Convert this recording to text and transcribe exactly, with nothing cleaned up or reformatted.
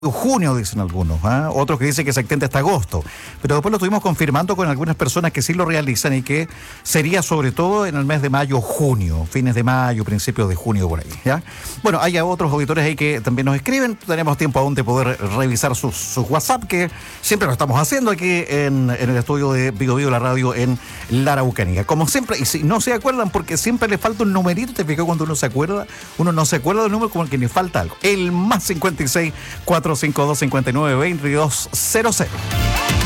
junio, dicen algunos, ¿eh? Otros que dicen que se extiende hasta agosto, pero después lo estuvimos confirmando con algunas personas que sí lo realizan y que sería sobre todo en el mes de mayo, junio, fines de mayo, principios de junio por ahí, ¿ya? Bueno, hay otros auditores ahí que también nos escriben, tenemos tiempo aún de poder revisar sus, sus WhatsApp, que siempre lo estamos haciendo aquí en, en el estudio de Vigo Vigo, la radio en la Araucanía. Como siempre, y si no se acuerdan, porque siempre le falta un numerito, te fijas cuando uno se acuerda, uno no se acuerda del número como que le falta algo. El más cincuenta y seis, cuatrocientos cincuenta y dos, cincuenta y nueve, veintidós cero cero.